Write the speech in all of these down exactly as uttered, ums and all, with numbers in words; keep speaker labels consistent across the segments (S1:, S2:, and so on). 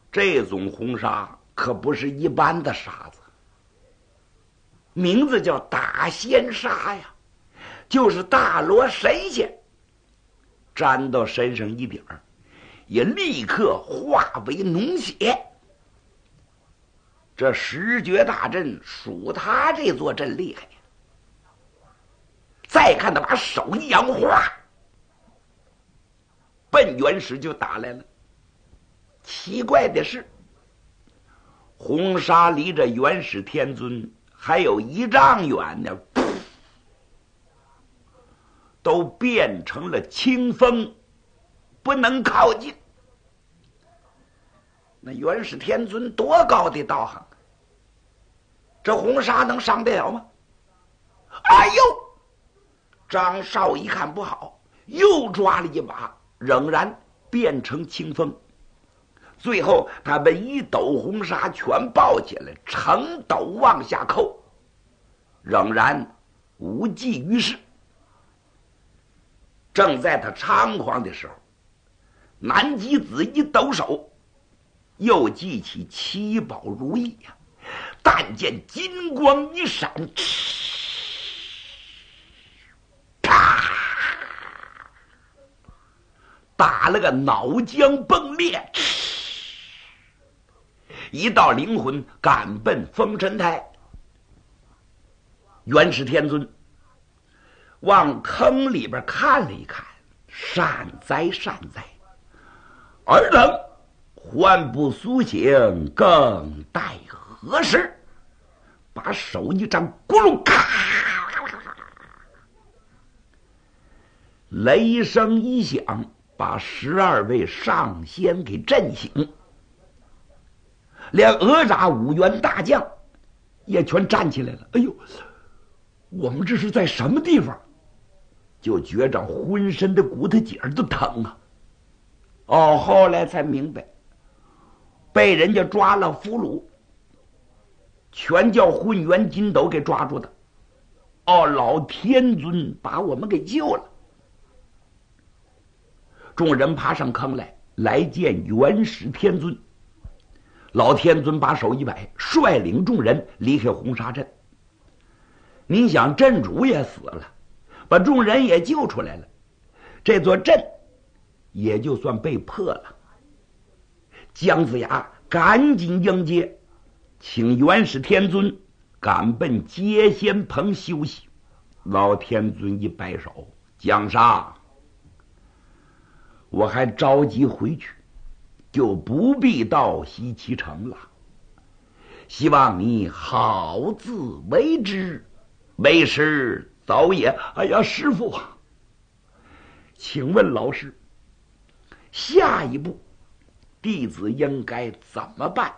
S1: 这宗红纱可不是一般的纱子，名字叫大仙纱呀，就是大罗神仙沾到身上一点儿，也立刻化为脓血。这十绝大阵属他这座阵厉害。再看他把手一扬，哗，奔元始就打来了。奇怪的是，红纱离着元始天尊还有一丈远呢，都变成了清风，不能靠近。那元始天尊多高的道行，这红纱能伤得了吗？哎呦！张绍一看不好，又抓了一把，仍然变成清风。最后他把一斗红纱全抱起来，成斗往下扣，仍然无济于事。正在他猖狂的时候，南极子一抖手，又记起七宝如意呀、啊，但见金光一闪，打了个脑浆迸裂，一道灵魂赶奔封神台。元始天尊往坑里边看了一看，善哉善哉，尔等还不苏醒，更待何时？把手一张，咕噜咔，雷声一响，把十二位上仙给震醒，连哪吒五员大将也全站起来了。哎呦，我们这是在什么地方？就觉着浑身的骨头节儿都疼啊！哦，后来才明白，被人家抓了俘虏，全叫混元金斗给抓住的。哦，老天尊把我们给救了。众人爬上坑来，来见元始天尊。老天尊把手一摆，率领众人离开红沙镇。您想，镇主也死了，把众人也救出来了，这座镇也就算被破了。姜子牙赶紧迎接，请元始天尊赶奔接仙棚休息。老天尊一摆手，姜沙，我还着急回去，就不必到西岐城了。希望你好自为之，为师早也。哎呀，师父，请问老师，下一步弟子应该怎么办？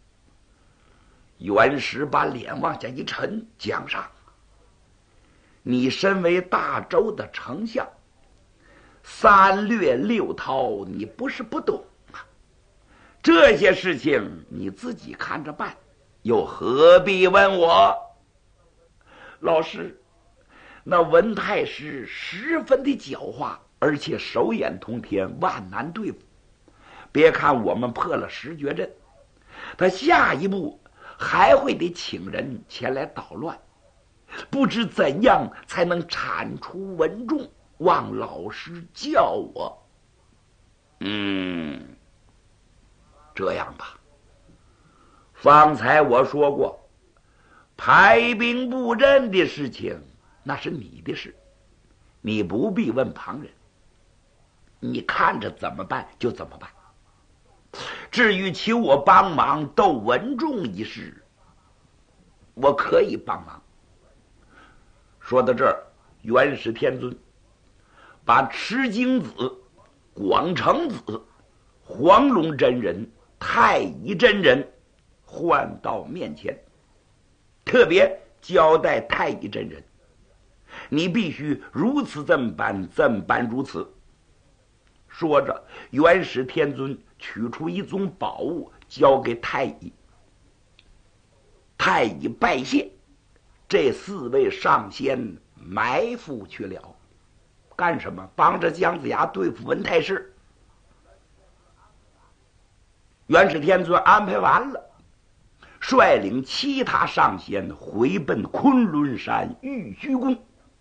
S1: 元始把脸往下一沉，姜尚，你身为大周的丞相，三略六韬你不是不懂啊，这些事情你自己看着办，又何必问我？老师，那文太师十分的狡猾，而且手眼通天，万难对付。别看我们破了十绝阵，他下一步还会得请人前来捣乱，不知怎样才能铲除文众，望老师教我。嗯，这样吧，方才我说过，排兵布阵的事情那是你的事，你不必问旁人，你看着怎么办就怎么办。至于请我帮忙斗文仲一事，我可以帮忙。说到这儿，元始天尊把持经子、广成子、黄龙真人、太乙真人唤到面前，特别交代太乙真人，你必须如此这么办，这么办如此。说着，元始天尊取出一宗宝物交给太乙，太乙拜谢。这四位上仙埋伏去了，干什么？帮着姜子牙对付文太师。 元始天尊安排完了，率领其他上仙回奔昆仑山玉虚宫。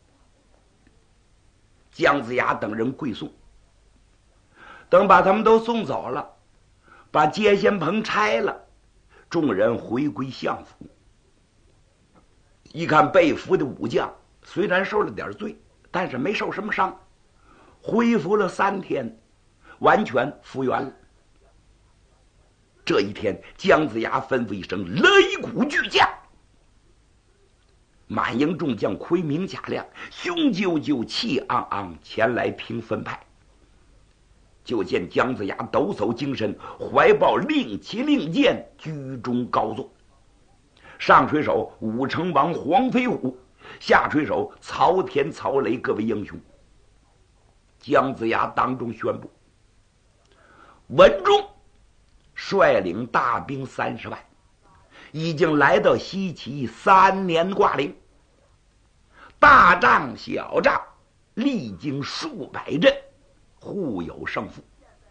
S1: 姜子牙等人跪送，等把他们都送走了，把接仙棚拆了，众人回归相府。一看被俘的武将，虽然受了点罪，但是没受什么伤，恢复了三天，完全复原了。这一天，姜子牙吩咐一声：“擂鼓巨将！”满营众将盔明甲亮，雄赳赳气昂昂前来听分派。就见姜子牙抖擞精神，怀抱令旗令箭，居中高坐。上垂手武成王黄飞虎，下垂手曹田、曹雷各位英雄。姜子牙当众宣布：文中率领大兵三十万，已经来到西岐三年挂零，大仗小仗历经数百阵，互有胜负。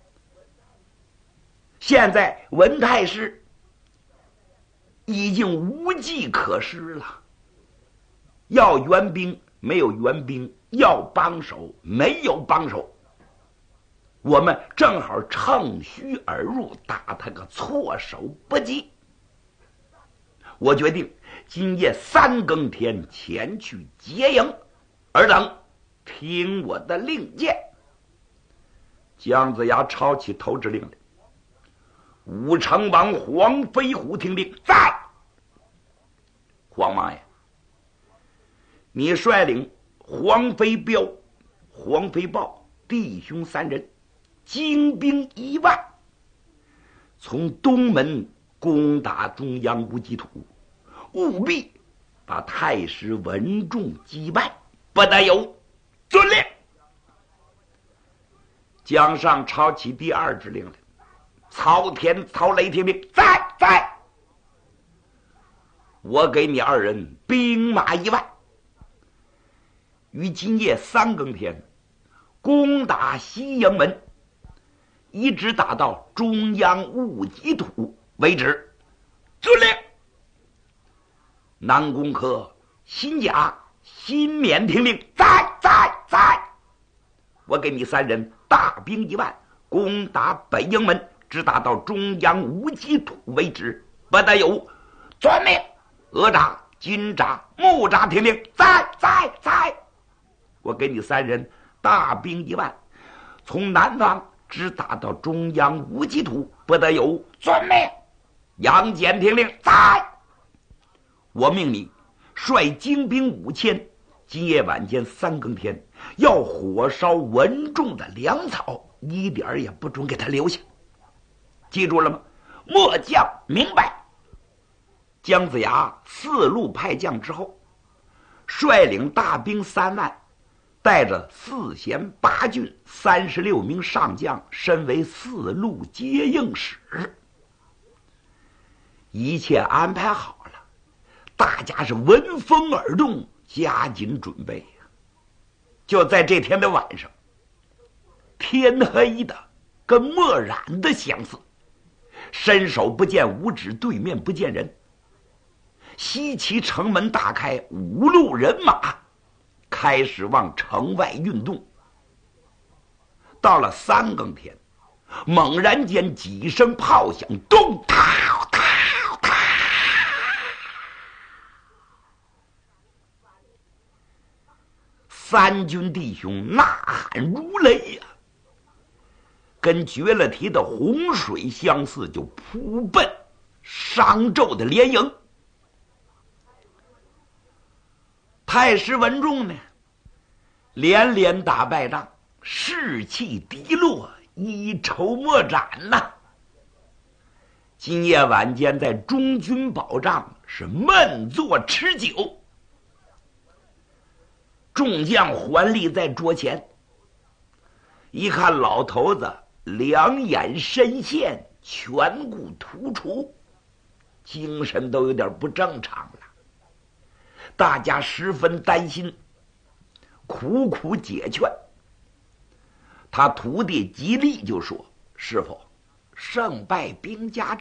S1: 现在文太师已经无计可施了，要援兵没有援兵，要帮手没有帮手，我们正好乘虚而入，打他个措手不及。我决定今夜三更天前去接营，尔等听我的令箭。姜子牙抄起头指令来。武成王黄飞虎听令，在。黄王爷，你率领黄飞彪、黄飞豹弟兄三人，精兵一万，从东门攻打中央无极土，务必把太师文仲击败，不得有遵令。江上抄起第二指令来。曹田、曹雷听令，在在。我给你二人兵马一万，于今夜三更天攻打西营门，一直打到中央戊己土为止。遵令。南宫科、新甲、新冕听令，在在在。我给你三人大兵一万，攻打北营门，直打到中央无极土为止，不得有遵命。额札、金札、木札听令，在在在。我给你三人大兵一万，从南方直打到中央无极土，不得有遵命。杨戬听令，在。我命你率精兵五千，今夜晚间三更天要火烧文仲的粮草，一点也不准给他留下。记住了吗？末将明白。姜子牙四路派将之后，率领大兵三万，带着四贤八郡三十六名上将，身为四路接应使。一切安排好了，大家是闻风而动，加紧准备。就在这天的晚上，天黑的跟墨染的相似，伸手不见五指，对面不见人。西岐城门大开，五路人马开始往城外运动。到了三更天，猛然间几声炮响，咚涛涛涛，三军弟兄呐喊如雷呀、啊，跟绝了堤的洪水相似，就扑奔商纣的连营。太师文仲呢，连连打败仗，士气低落，一筹莫展呐、啊。今夜晚间在中军保障，是闷坐持久。众将环立在桌前，一看老头子两眼深陷，颧骨突出，精神都有点不正常了。大家十分担心，苦苦解劝。他徒弟吉利就说：“师傅， 胜败兵家